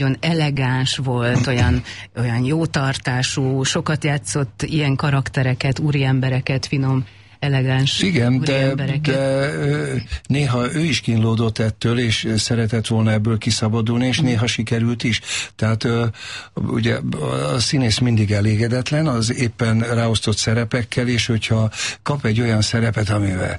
olyan elegáns volt, olyan jótartású, sokat játszott ilyen karaktereket, úriembereket, finom, elegáns. Igen, de néha ő is kínlódott ettől, és szeretett volna ebből kiszabadulni, és néha sikerült is. Tehát ugye a színész mindig elégedetlen az éppen ráosztott szerepekkel, és hogyha kap egy olyan szerepet, amivel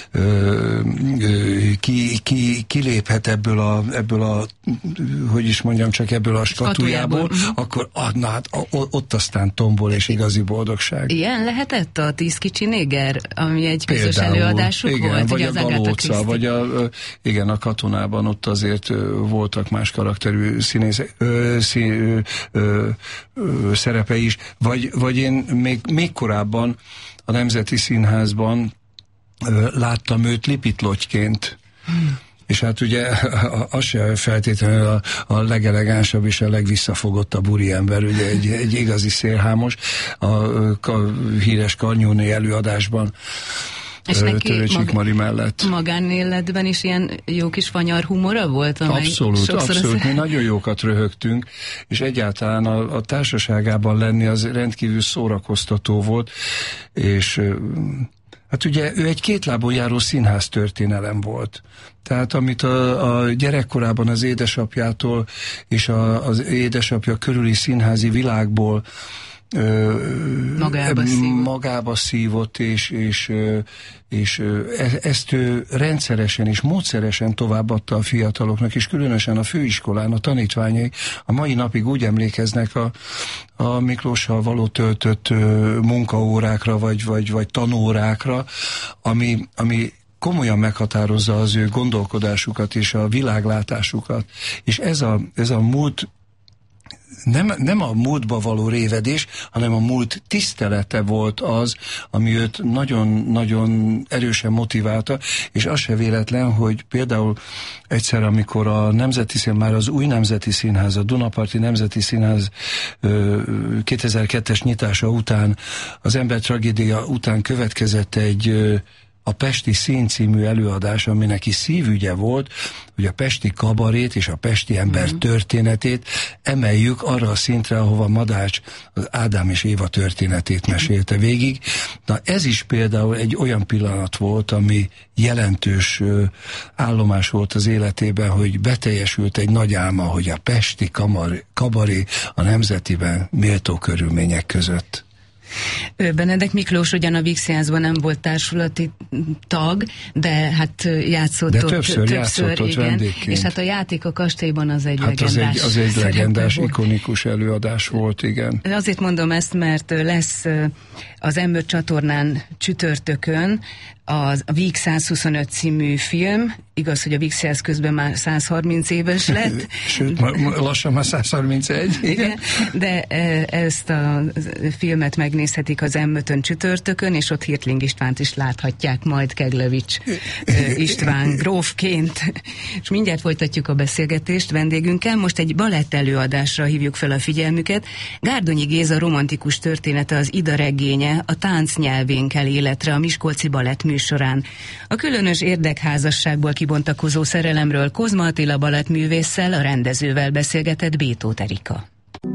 kiléphet ebből a hogy is mondjam, csak ebből a skatujából, akkor ott aztán tombol, és igazi boldogság. Ilyen lehetett a 10 kicsi néger, ami egy közös előadásuk igen, volt? Vagy a Galóca, vagy a Katonában ott azért voltak más karakterű szerepe is. Vagy én még korábban a Nemzeti Színházban láttam őt Lipitlotyként. És hát ugye az se feltétlenül a legelegánsabb és a legvisszafogottabb úriember, ugye egy igazi szélhámos a híres Karnyóné előadásban. És neki Mari mellett. Magánéletben is ilyen jó kis fanyar humora volt? Abszolút. Mi nagyon jókat röhögtünk, és egyáltalán a társaságában lenni az rendkívül szórakoztató volt, és hát ugye ő egy kétlábon járó színház történelem volt. Tehát amit a gyerekkorában az édesapjától és az édesapja körüli színházi világból magába szívott, és ezt ő rendszeresen és módszeresen továbbadta a fiataloknak, és különösen a főiskolán a tanítványai a mai napig úgy emlékeznek a Miklóssal való töltött munkaórákra, vagy tanórákra, ami komolyan meghatározza az ő gondolkodásukat és a világlátásukat. És ez a múlt nem a múltba való révedés, hanem a múlt tisztelete volt az, ami őt nagyon-nagyon erősen motiválta, és az se véletlen, hogy például egyszer, amikor már az új Nemzeti Színház, a Dunaparti Nemzeti Színház 2002-es nyitása után, az Ember tragédia után következett a Pesti Szín című előadás, ami neki szívügye volt, hogy a pesti kabarét és a pesti ember történetét emeljük arra a szintre, ahova Madács az Ádám és Éva történetét mesélte végig. Na ez is például egy olyan pillanat volt, ami jelentős állomás volt az életében, hogy beteljesült egy nagy álma, hogy a pesti kabaré a Nemzetiben méltó körülmények között. Benedek Miklós ugyan a Víg Színházban nem volt társulati tag, de hát játszott ott többször igen. És hát a Játék a kastélyban az egy legendás az egy legendás, ikonikus előadás volt, igen. Azért mondom ezt, mert lesz az M5 csatornán csütörtökön a Víg 125 című film, igaz, hogy a Víg Színház közben már 130 éves lett. Sőt, lassan már 131. Igen. De ezt a filmet megnézhetik az M5-ön csütörtökön, és ott Hirtling Istvánt is láthatják majd Keglevics István grófként. És mindjárt folytatjuk a beszélgetést vendégünkkel. Most egy balett előadásra hívjuk fel a figyelmüket. Gárdonyi Géza romantikus története, az Ida regénye a tánc nyelvén kel életre a Miskolci Balett műsorán. A különös érdekházasságból kibontakozó szerelemről Kozma Attila balettművésszel, a rendezővel beszélgetett Bétóth Erika.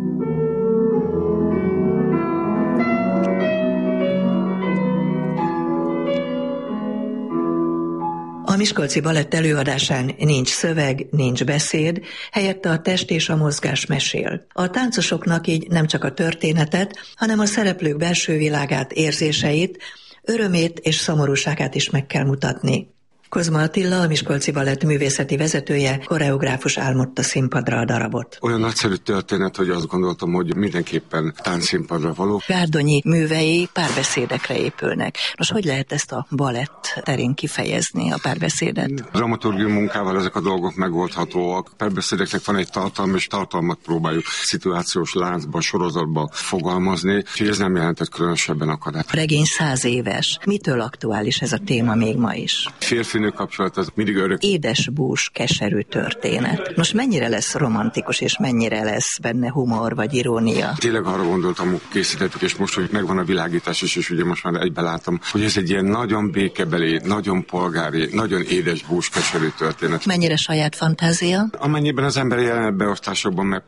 A Miskolci Balett előadásán nincs szöveg, nincs beszéd, helyette a test és a mozgás mesél. A táncosoknak így nem csak a történetet, hanem a szereplők belső világát, érzéseit, örömét és szomorúságát is meg kell mutatni. Kozma Attila, a Miskolci Balett művészeti vezetője, koreográfus álmodta színpadra a darabot. Olyan nagyszerű történet, hogy azt gondoltam, hogy mindenképpen táncszínpadra való. Gárdonyi művei párbeszédekre épülnek. Most hogy lehet ezt a balett terén kifejezni, a párbeszédet? A dramaturgium munkával ezek a dolgok megoldhatóak. Párbeszédeknek van egy tartalma, és tartalmat próbáljuk szituációs láncba, sorozatba fogalmazni, úgyhogy ez nem jelentett különösebben akadályt. A regény 100 éves. Mitől aktuális ez a téma még ma is? Férfi színű kapcsolat az mindig örök. Édesbús, keserű történet. Most mennyire lesz romantikus, és mennyire lesz benne humor vagy irónia? Tényleg arra gondoltam, hogy készítettük, és most, hogy megvan a világítás is, és ugye most már egybe látom, hogy ez egy ilyen nagyon békebeli, nagyon polgári, nagyon édesbús, keserű történet. Mennyire saját fantázia? Amennyiben az emberi jelenetbeosztásokban